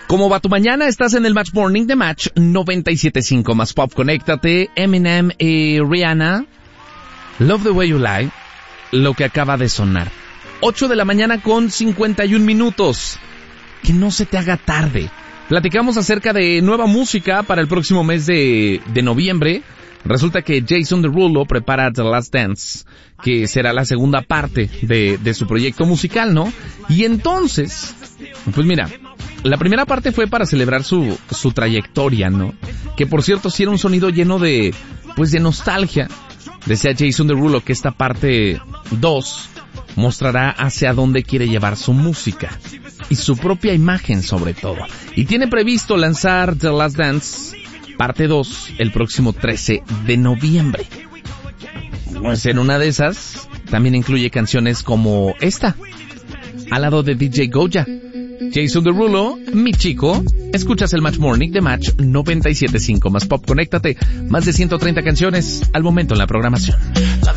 ¿Cómo va tu mañana? Estás en el Match Morning de Match 97.5 más Pop. Conéctate. Eminem y Rihanna. Love the Way You Lie. Lo que acaba de sonar. 8 de la mañana con 51 minutos. Que no se te haga tarde. Platicamos acerca de nueva música para el próximo mes de noviembre. Resulta que Jason Derulo prepara The Last Dance, que será la segunda parte de su proyecto musical, ¿no? Y entonces, pues mira, la primera parte fue para celebrar su trayectoria, ¿no? Que por cierto sí era un sonido lleno de nostalgia. Decía Jason Derulo que esta parte 2 mostrará hacia dónde quiere llevar su música y su propia imagen sobre todo. Y tiene previsto lanzar The Last Dance parte 2 el próximo 13 de noviembre. Pues en una de esas también incluye canciones como esta, al lado de DJ Goya. Jason Derulo, mi chico. Escuchas el Match Morning de Match 97.5 más Pop. Conéctate. Más de 130 canciones al momento en la programación.